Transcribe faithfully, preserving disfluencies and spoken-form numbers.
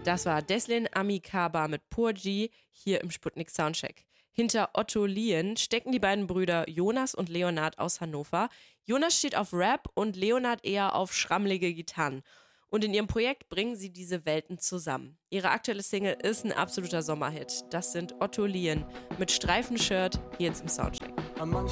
Das war Deslin Amikaba mit Purji hier im Sputnik Soundcheck. Hinter Otto Lien stecken die beiden Brüder Jonas und Leonard aus Hannover. Jonas steht auf Rap und Leonard eher auf schrammelige Gitarren. Und in ihrem Projekt bringen sie diese Welten zusammen. Ihre aktuelle Single ist ein absoluter Sommerhit. Das sind Otto Lien mit Streifenshirt hier jetzt im Soundcheck. Manchmal